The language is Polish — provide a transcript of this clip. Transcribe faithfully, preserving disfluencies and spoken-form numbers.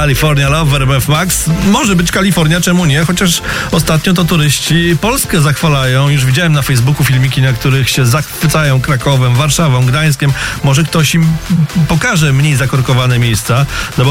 California Love w R M F Max. Może być Kalifornia, czemu nie? Chociaż ostatnio to turyści Polskę zachwalają. Już widziałem na Facebooku filmiki, na których się zachwycają Krakowem, Warszawą, Gdańskiem. Może ktoś im pokaże mniej zakorkowane miejsca. No bo